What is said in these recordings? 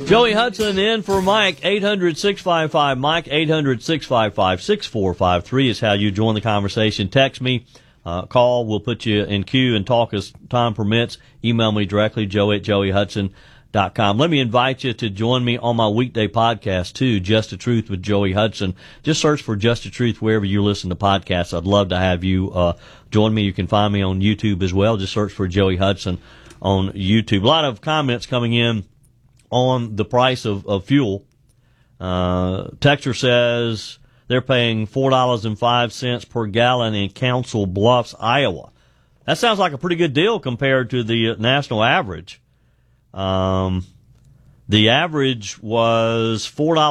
Joey Hudson in for Mike, 800-655-MIKE, 800-655-6453 is how you join the conversation. Text me, call, we'll put you in queue and talk as time permits. Email me directly, joey@joeyhudson.com. Let me invite you to join me on my weekday podcast, too, Just the Truth with Joey Hudson. Just search for Just the Truth wherever you listen to podcasts. I'd love to have you join me. You can find me on YouTube as well. Just search for Joey Hudson on YouTube. A lot of comments coming in on the price of fuel. Texture says they're paying $4.05 per gallon in Council Bluffs, Iowa. That sounds like a pretty good deal compared to the national average. The average was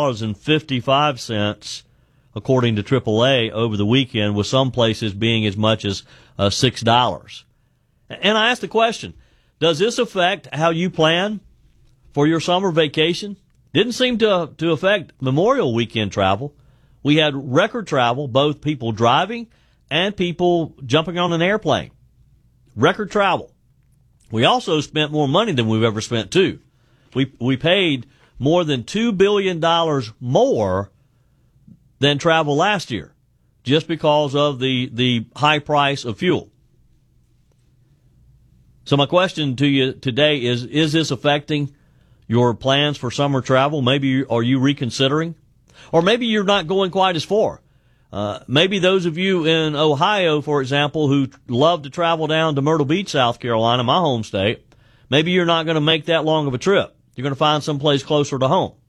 $4.55, according to AAA, over the weekend, with some places being as much as $6. And I asked the question, does this affect how you plan for your summer vacation? Didn't seem to affect Memorial Weekend travel. We had record travel, both people driving and people jumping on an airplane. Record travel. We also spent more money than we've ever spent, too. We paid more than $2 billion more than travel last year, just because of the high price of fuel. So my question to you today is this affecting your plans for summer travel? Maybe are you reconsidering? Or maybe you're not going quite as far. Maybe those of you in Ohio, for example, who love to travel down to Myrtle Beach, South Carolina, my home state, maybe you're not going to make that long of a trip. You're going to find someplace closer to home.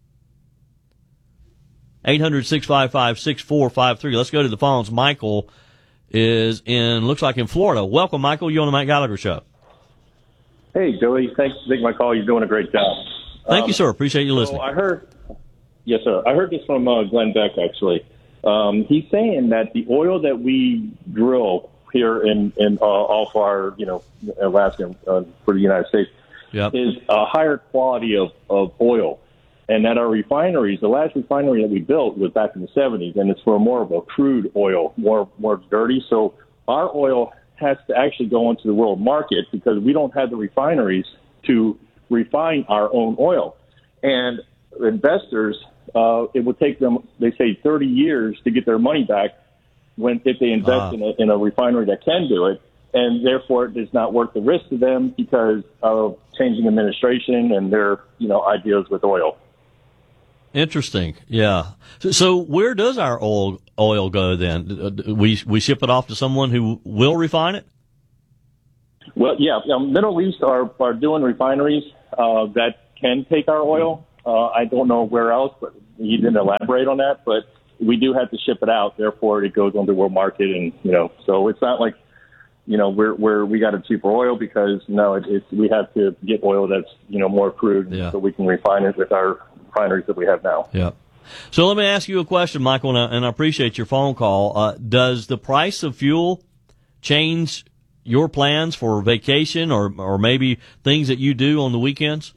800-655-6453. Let's go to the phones. Michael is looks like in Florida. Welcome, Michael. You on the Mike Gallagher Show. Hey, Joey. Thanks for taking my call. You're doing a great job. Thank you, sir. Appreciate you listening. Yes, sir. I heard this from Glenn Beck, actually. He's saying that the oil that we drill here in off our, Alaska for the United States is a higher quality of oil. And that our refineries, the last refinery that we built was back in the 70s, and it's for more of a crude oil, more dirty. So our oil has to actually go into the world market because we don't have the refineries to refine our own oil. And investors, it will take them, they say, 30 years to get their money back if they invest in a refinery that can do it. And therefore, it is not worth the risk to them because of changing administration and their, ideas with oil. Interesting. Yeah. So where does our oil go then? We ship it off to someone who will refine it? Well, yeah. Middle East are doing refineries that can take our oil. I don't know where else, but he didn't elaborate on that. But we do have to ship it out. Therefore, it goes on the world market, and so it's not like we got a cheaper oil because we have to get oil that's more crude, so we can refine it with our refineries that we have now. Yeah. So let me ask you a question, Michael, and I appreciate your phone call. Does the price of fuel change your plans for vacation or maybe things that you do on the weekends?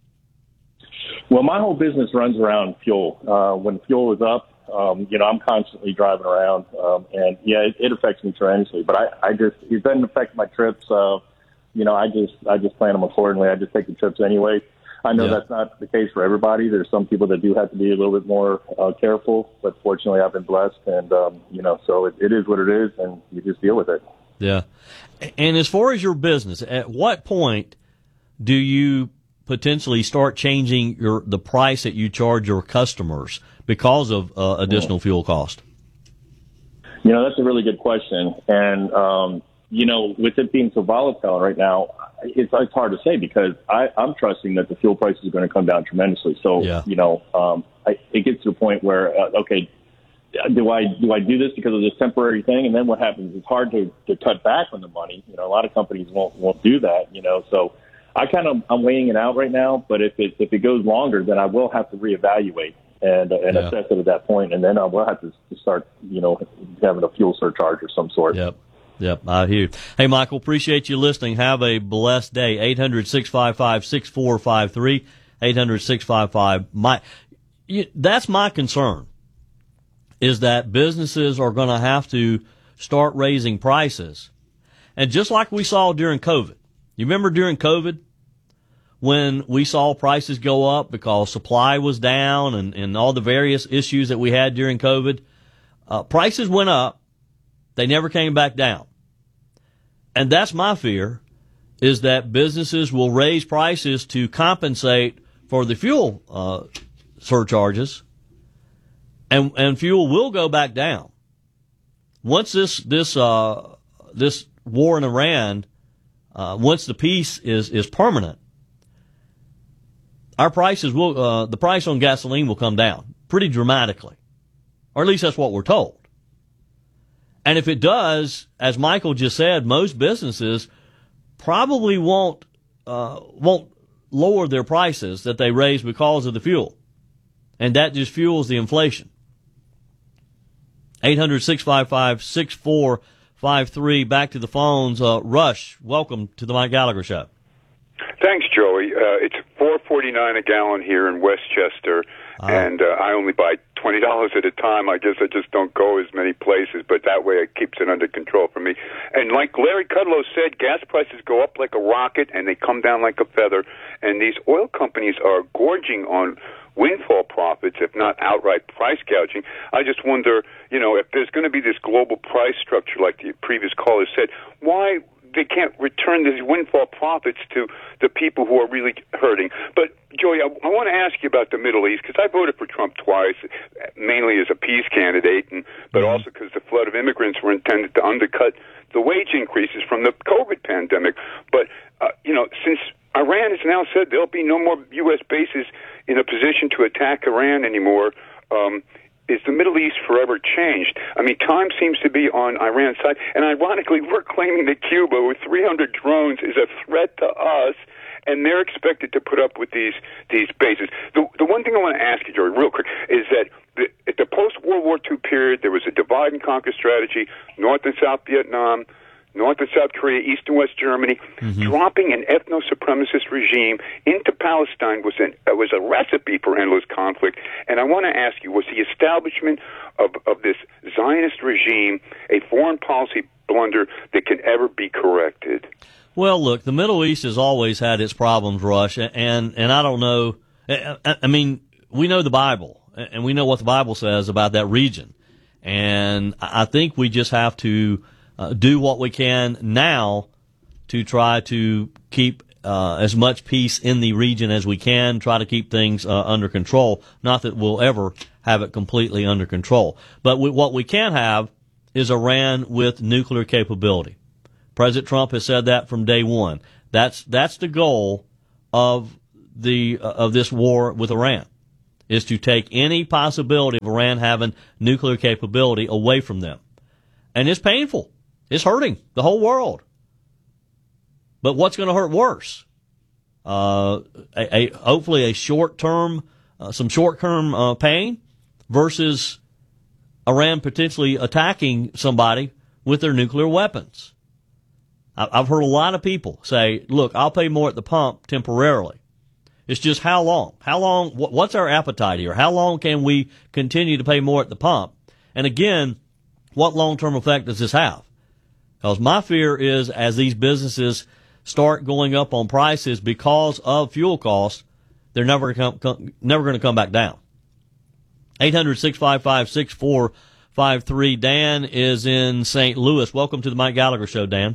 Well, my whole business runs around fuel. When fuel is up, I'm constantly driving around, and it affects me tremendously. But it doesn't affect my trips. I just plan them accordingly. I just take the trips anyway. I know that's not the case for everybody. There's some people that do have to be a little bit more careful, but fortunately I've been blessed, and, so it is what it is, and you just deal with it. Yeah. And as far as your business, at what point do you potentially start changing the price that you charge your customers because of additional fuel cost? That's a really good question. And, with it being so volatile right now, it's hard to say because I'm trusting that the fuel prices are going to come down tremendously. So, it gets to a point where, do I do this because of this temporary thing? And then what happens? It's hard to cut back on the money. A lot of companies won't do that, so I'm weighing it out right now. But if it goes longer, then I will have to reevaluate and assess it at that point. And then I will have to start, having a fuel surcharge of some sort. Yep, I hear you. Hey, Michael, appreciate you listening. Have a blessed day. 800-655-6453, 800-655-MIKE. That's my concern, is that businesses are going to have to start raising prices. And just like we saw during COVID, you remember during COVID when we saw prices go up because supply was down and all the various issues that we had during COVID, prices went up. They never came back down. And that's my fear, is that businesses will raise prices to compensate for the fuel surcharges, and fuel will go back down. Once this war in Iran, once the peace is permanent, our prices will, the price on gasoline will come down pretty dramatically. Or at least that's what we're told. And if it does, as Michael just said, most businesses probably won't lower their prices that they raise because of the fuel. And that just fuels the inflation. 800-655-6453. Back to the phones. Rush, welcome to the Mike Gallagher Show. Thanks, Joey. It's $4.49 a gallon here in Westchester, and I only buy $20 at a time. I guess I just don't go as many places, but that way it keeps it under control for me. And like Larry Kudlow said, gas prices go up like a rocket, and they come down like a feather. And these oil companies are gorging on windfall profits, if not outright price gouging. I just wonder, if there's going to be this global price structure like the previous caller said, why they can't return these windfall profits to the people who are really hurting. But, Joey, I want to ask you about the Middle East, because I voted for Trump twice, mainly as a peace candidate, but also because the flood of immigrants were intended to undercut the wage increases from the COVID pandemic. But, since Iran has now said there'll be no more U.S. bases in a position to attack Iran anymore, is the Middle East forever changed? I mean, time seems to be on Iran's side. And ironically, we're claiming that Cuba, with 300 drones, is a threat to us, and they're expected to put up with these bases. The one thing I want to ask you, Joey, real quick, is that at the post-World War II period, there was a divide-and-conquer strategy, North and South Vietnam, North and South Korea, East and West Germany. Dropping an ethno-supremacist regime into Palestine was a recipe for endless conflict. And I want to ask you, was the establishment of this Zionist regime a foreign policy blunder that can ever be corrected? Well, look, the Middle East has always had its problems, Rush, and I don't know. I mean, we know the Bible, and we know what the Bible says about that region. And I think we just have to do what we can now to try to keep as much peace in the region as we can, try to keep things under control. Not that we'll ever have it completely under control. But what we can have is Iran with nuclear capability. President Trump has said that from day one. That's the goal of this war with Iran, is to take any possibility of Iran having nuclear capability away from them. And it's painful. It's hurting the whole world. But what's going to hurt worse? Hopefully a short-term pain versus Iran potentially attacking somebody with their nuclear weapons. I've heard a lot of people say, look, I'll pay more at the pump temporarily. It's just how long? What's our appetite here? How long can we continue to pay more at the pump? And again, what long-term effect does this have? Because my fear is, as these businesses start going up on prices because of fuel costs, they're never going to come back down. 800-655-6453. Dan is in St. Louis. Welcome to the Mike Gallagher Show, Dan.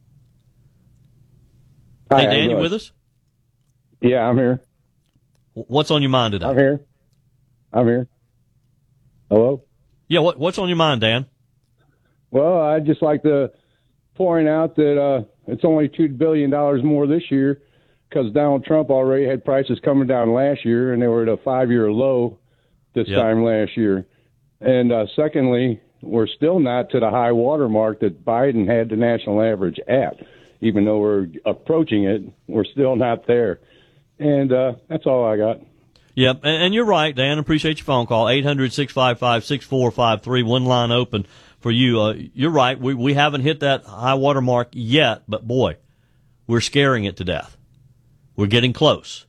Hi, hey, Dan, you with us? Yeah, I'm here. What's on your mind today? I'm here. Hello? Yeah, what's on your mind, Dan? Well, I'd just like to point out that it's only $2 billion more this year because Donald Trump already had prices coming down last year, and they were at a 5-year low this time last year. And secondly, we're still not to the high water mark that Biden had the national average at. Even though we're approaching it, we're still not there. And that's all I got. Yep, and you're right, Dan. Appreciate your phone call. 800-655-6453. One line open for you. You're right. We haven't hit that high water mark yet, but boy, we're scaring it to death. We're getting close.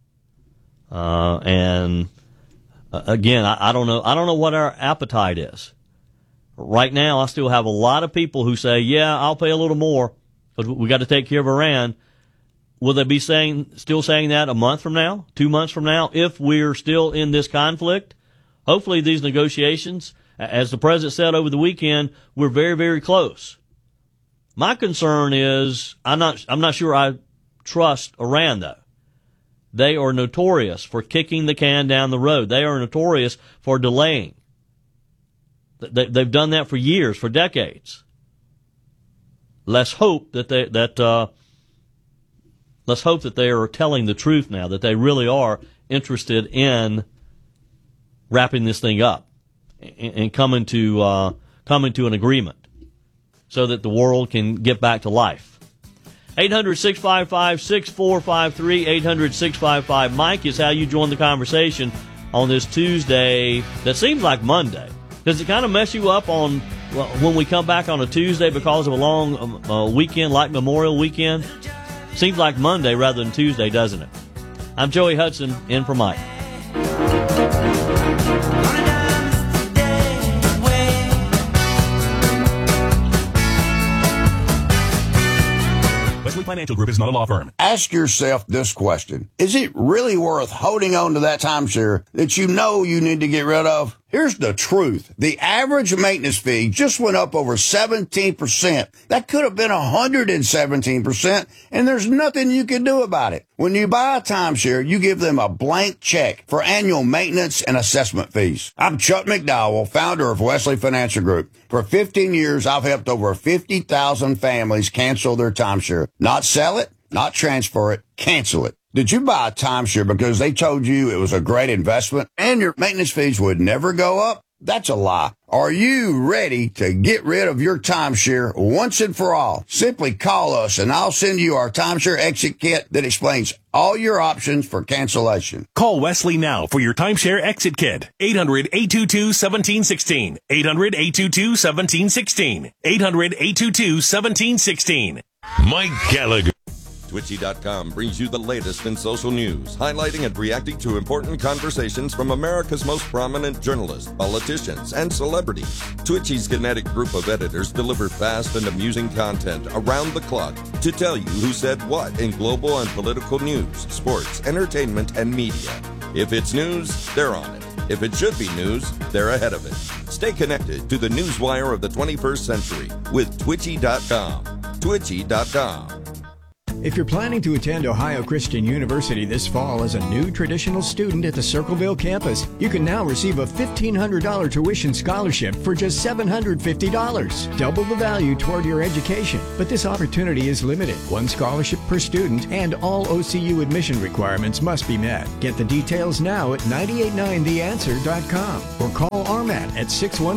And again, I don't know. I don't know what our appetite is. Right now, I still have a lot of people who say, yeah, I'll pay a little more because we got to take care of Iran. Will they be still saying that a month from now, 2 months from now, if we're still in this conflict? Hopefully these negotiations, as the president said over the weekend, we're very, very close. My concern is I'm not sure I trust Iran, though. They are notorious for kicking the can down the road. They are notorious for delaying. They've done that for years, for decades. Let's hope that they are telling the truth now, that they really are interested in wrapping this thing up and coming to an agreement so that the world can get back to life. 800-655-6453, 800-655-MIKE is how you join the conversation on this Tuesday that seems like Monday. Does it kind of mess you up on when we come back on a Tuesday because of a long weekend like Memorial Weekend? Seems like Monday rather than Tuesday, doesn't it? I'm Joey Hudson, in for Mike. Wesley Financial Group is not a law firm. Ask yourself this question. Is it really worth holding on to that timeshare that you know you need to get rid of? Here's the truth. The average maintenance fee just went up over 17%. That could have been 117%, and there's nothing you can do about it. When you buy a timeshare, you give them a blank check for annual maintenance and assessment fees. I'm Chuck McDowell, founder of Wesley Financial Group. For 15 years, I've helped over 50,000 families cancel their timeshare. Not sell it, not transfer it, cancel it. Did you buy a timeshare because they told you it was a great investment and your maintenance fees would never go up? That's a lie. Are you ready to get rid of your timeshare once and for all? Simply call us and I'll send you our timeshare exit kit that explains all your options for cancellation. Call Wesley now for your timeshare exit kit. 800-822-1716. 800-822-1716. 800-822-1716. Mike Gallagher. Twitchy.com brings you the latest in social news, highlighting and reacting to important conversations from America's most prominent journalists, politicians, and celebrities. Twitchy's kinetic group of editors deliver fast and amusing content around the clock to tell you who said what in global and political news, sports, entertainment, and media. If it's news, they're on it. If it should be news, they're ahead of it. Stay connected to the newswire of the 21st century with Twitchy.com. Twitchy.com. If you're planning to attend Ohio Christian University this fall as a new traditional student at the Circleville campus, you can now receive a $1,500 tuition scholarship for just $750. Double the value toward your education. But this opportunity is limited. One scholarship per student and all OCU admission requirements must be met. Get the details now at 989theanswer.com or call RMAT at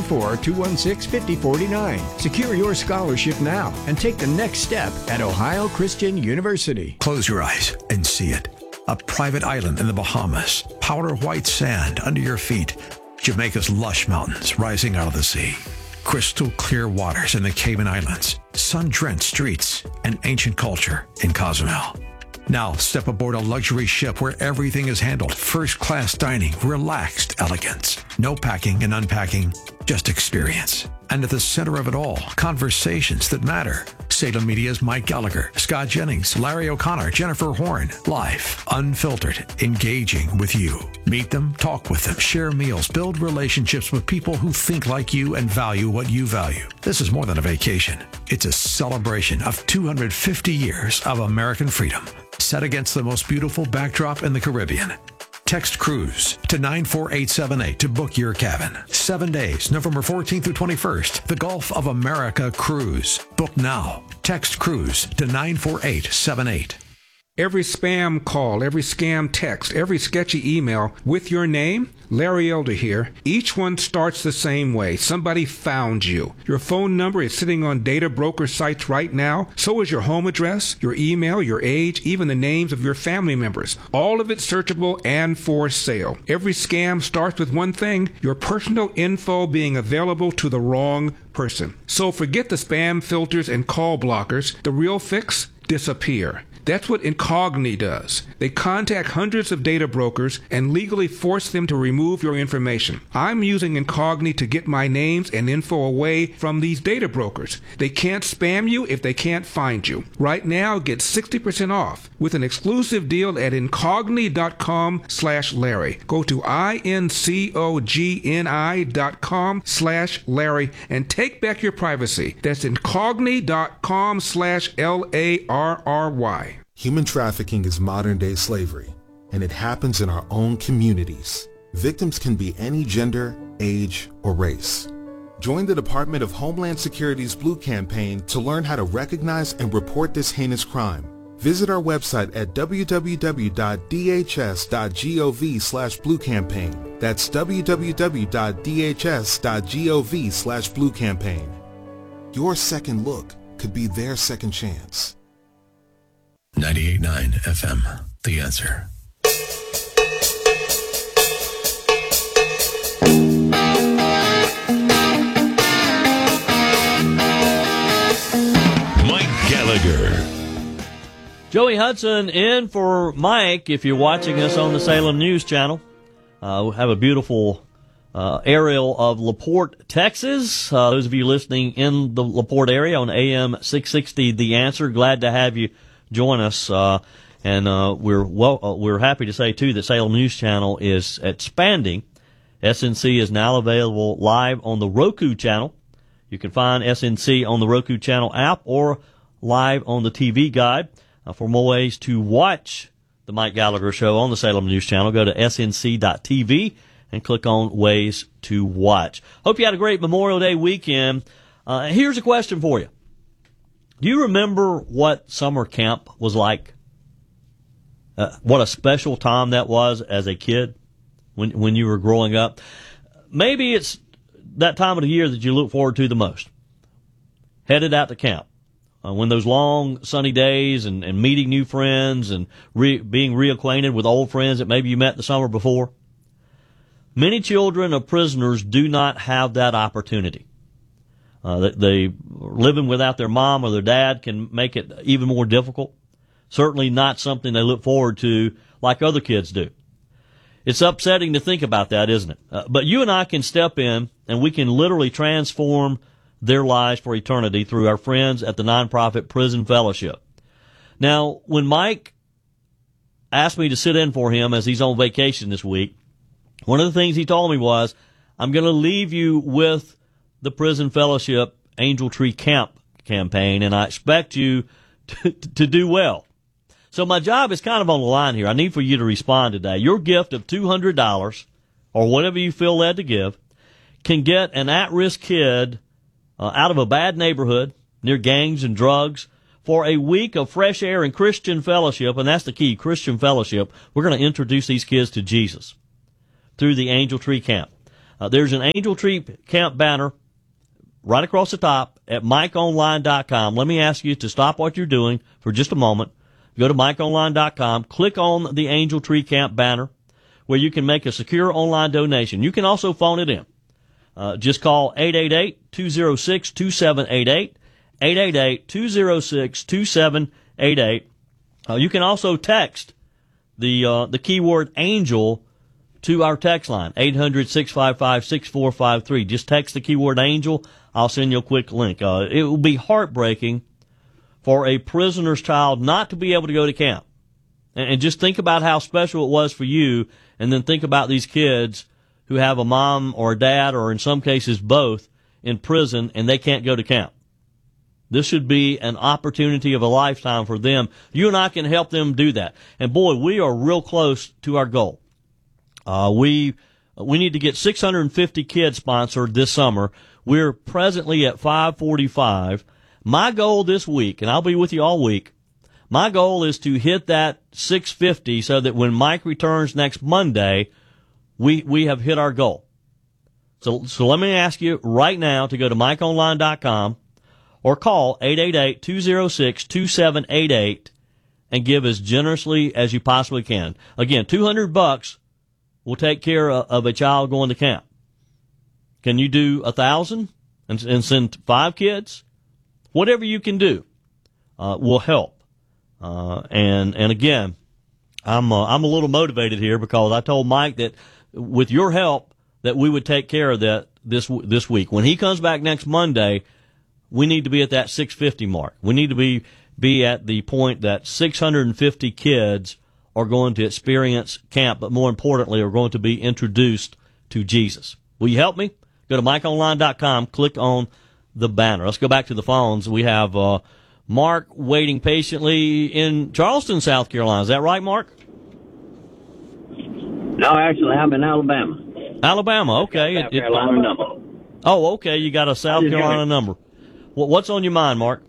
614-216-5049. Secure your scholarship now and take the next step at Ohio Christian University. Close your eyes and see it. A private island in the Bahamas. Powder white sand under your feet. Jamaica's lush mountains rising out of the sea. Crystal clear waters in the Cayman Islands. Sun-drenched streets and ancient culture in Cozumel. Now step aboard a luxury ship where everything is handled. First-class dining, relaxed elegance. No packing and unpacking, just experience. And at the center of it all, conversations that matter. Salem Media's Mike Gallagher, Scott Jennings, Larry O'Connor, Jennifer Horn. Live, unfiltered, engaging with you. Meet them, talk with them, share meals, build relationships with people who think like you and value what you value. This is more than a vacation. It's a celebration of 250 years of American freedom, set against the most beautiful backdrop in the Caribbean. Text cruise to 94878 to book your cabin. 7 days, November 14th through 21st. The Gulf of America Cruise. Book now. Text cruise to 94878. Every spam call, every scam text, every sketchy email with your name, Larry Elder here, each one starts the same way. Somebody found you. Your phone number is sitting on data broker sites right now. So is your home address, your email, your age, even the names of your family members. All of it searchable and for sale. Every scam starts with one thing, your personal info being available to the wrong person. So forget the spam filters and call blockers. The real fix? Disappear. That's what Incogni does. They contact hundreds of data brokers and legally force them to remove your information. I'm using Incogni to get my names and info away from these data brokers. They can't spam you if they can't find you. Right now, get 60% off with an exclusive deal at incogni.com/Larry. Go to incogni.com/Larry and take back your privacy. That's incogni.com/LARRY. Human trafficking is modern-day slavery, and it happens in our own communities. Victims can be any gender, age, or race. Join the Department of Homeland Security's Blue Campaign to learn how to recognize and report this heinous crime. Visit our website at www.dhs.gov/bluecampaign. That's www.dhs.gov/bluecampaign. Your second look could be their second chance. 98.9 FM, The Answer. Mike Gallagher. Joey Hudson in for Mike. If you're watching us on the Salem News Channel, we have a beautiful aerial of LaPorte, Texas. Those of you listening in the LaPorte area on AM 660, The Answer, glad to have you join us. And we're happy to say too that Salem News Channel is expanding. SNC is now available live on the Roku channel. You can find SNC on the Roku channel app or live on the TV Guide. For more ways to watch the Mike Gallagher Show on the Salem News Channel, go to snc.tv and click on Ways to Watch. Hope you had a great Memorial Day weekend. Here's a question for you. Do you remember what summer camp was like? What a special time that was as a kid when you were growing up. Maybe it's that time of the year that you look forward to the most. Headed out to camp. When those long sunny days and meeting new friends and being reacquainted with old friends that maybe you met the summer before. Many children of prisoners do not have that opportunity. They living without their mom or their dad can make it even more difficult. Certainly not something they look forward to like other kids do. It's upsetting to think about that, isn't it? But you and I can step in and we can literally transform their lives for eternity through our friends at the nonprofit Prison Fellowship. Now, when Mike asked me to sit in for him as he's on vacation this week, one of the things he told me was, I'm going to leave you with the Prison Fellowship Angel Tree Camp campaign, and I expect you to do well. So my job is kind of on the line here. I need for you to respond today. Your gift of $200 or whatever you feel led to give can get an at-risk kid out of a bad neighborhood near gangs and drugs for a week of fresh air and Christian fellowship, and that's the key, Christian fellowship. We're going to introduce these kids to Jesus through the Angel Tree Camp. There's an Angel Tree Camp banner right across the top at MikeOnline.com. Let me ask you to stop what you're doing for just a moment. Go to MikeOnline.com, click on the Angel Tree Camp banner where you can make a secure online donation. You can also phone it in. Just call 888-206-2788, 888-206-2788. You can also text the keyword angel to our text line, 800-655-6453. Just text the keyword angel. I'll send you a quick link. It will be heartbreaking for a prisoner's child not to be able to go to camp. And just think about how special it was for you, and then think about these kids who have a mom or a dad, or in some cases both, in prison, and they can't go to camp. This should be an opportunity of a lifetime for them. You and I can help them do that. And boy, we are real close to our goal. We need to get 650 kids sponsored this summer. We're presently at 545. My goal this week, and I'll be with you all week, my goal is to hit that 650 so that when Mike returns next Monday, we have hit our goal. So let me ask you right now to go to MikeOnline.com or call 888-206-2788 and give as generously as you possibly can. Again, $200 will take care of a child going to camp. Can you do 1,000 and send 5 kids? Whatever you can do will help. And again, I'm a little motivated here because I told Mike that with your help that we would take care of that this week. When he comes back next Monday, we need to be at that 650 mark. We need to be at the point that 650 kids are going to experience camp, but more importantly, are going to be introduced to Jesus. Will you help me? Go to MikeOnline.com, click on the banner. Let's go back to the phones. We have Mark waiting patiently in Charleston, South Carolina. Is that right, Mark? No, actually, I'm in Alabama. Alabama, okay. South Carolina number. Oh, okay. You got a South Carolina number. What's on your mind, Mark?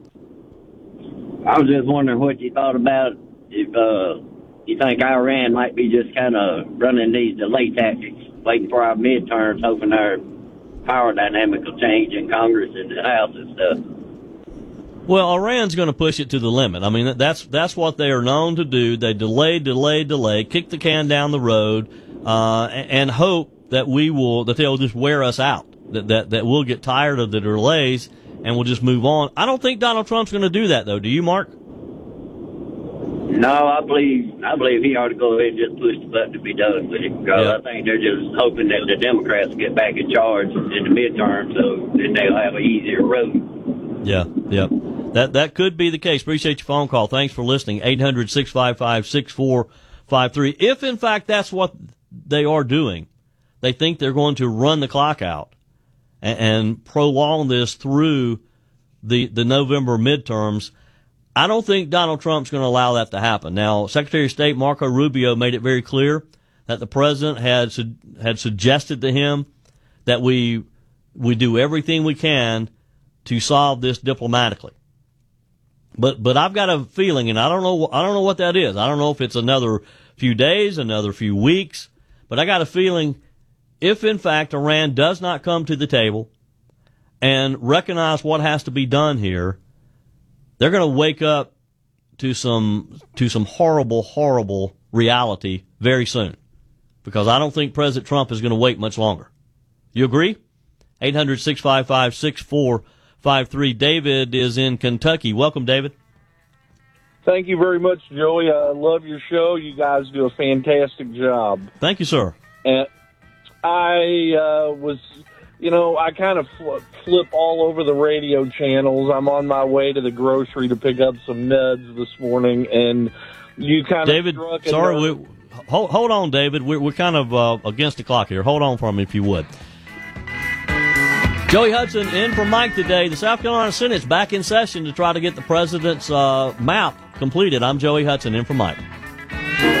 I was just wondering what you thought about if you think Iran might be just kind of running these delay tactics, waiting for our midterms, hoping our power dynamic will change in Congress and the House and stuff. Well, Iran's going to push it to the limit. I mean, that's what they are known to do. They delay, kick the can down the road, and hope that they'll just wear us out. That we'll get tired of the delays and we'll just move on. I don't think Donald Trump's going to do that, though. Do you, Mark? No, I believe he ought to go ahead and just push the button to be done with it. Because I think they're just hoping that the Democrats get back in charge in the midterm, so then they'll have an easier road. Yeah. That could be the case. Appreciate your phone call. Thanks for listening. 800-655-6453. If, in fact, that's what they are doing, they think they're going to run the clock out and prolong this through the November midterms, I don't think Donald Trump's going to allow that to happen. Now, Secretary of State Marco Rubio made it very clear that the president had suggested to him that we do everything we can to solve this diplomatically. But I've got a feeling, and I don't know what that is. I don't know if it's another few days, another few weeks, but I got a feeling if in fact Iran does not come to the table and recognize what has to be done here, they're going to wake up to some horrible reality very soon. Because I don't think President Trump is going to wait much longer. You agree? 800-655-6453. David is in Kentucky. Welcome, David. Thank you very much, Joey. I love your show. You guys do a fantastic job. Thank you, sir. And I I kind of flip all over the radio channels. I'm on my way to the grocery to pick up some meds this morning, and you kind David, struck sorry, hold on, David. We're kind of against the clock here. Hold on for me if you would. Joey Hudson in for Mike today. The South Carolina Senate's back in session to try to get the president's map completed. I'm Joey Hudson in for Mike.